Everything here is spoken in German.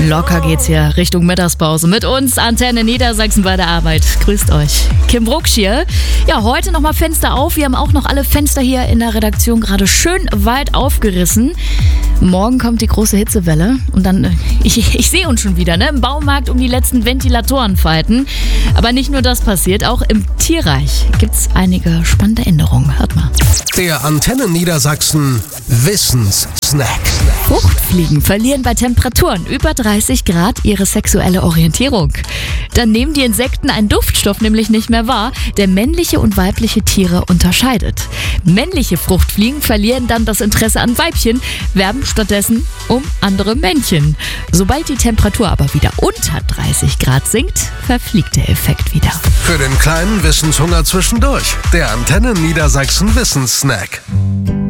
Locker geht's hier Richtung Mittagspause mit uns, Antenne Niedersachsen bei der Arbeit. Grüßt euch. Kim Brucksch hier. Ja, heute nochmal Fenster auf. Wir haben auch noch alle Fenster hier in der Redaktion gerade schön weit aufgerissen. Morgen kommt die große Hitzewelle und dann, ich sehe uns schon wieder, im Baumarkt um die letzten Ventilatoren fighten. Aber nicht nur das passiert, auch im Tierreich gibt's einige spannende Änderungen. Hört mal. Der Antenne Niedersachsen Wissenssnack. Fruchtfliegen verlieren bei Temperaturen über 30 Grad ihre sexuelle Orientierung. Dann nehmen die Insekten einen Duftstoff nämlich nicht mehr wahr, der männliche und weibliche Tiere unterscheidet. Männliche Fruchtfliegen verlieren dann das Interesse an Weibchen, werben stattdessen um andere Männchen. Sobald die Temperatur aber wieder unter 30 Grad sinkt, verfliegt der Effekt wieder. Für den kleinen Wissenshunger zwischendurch. Der Antenne Niedersachsen Wissenssnack.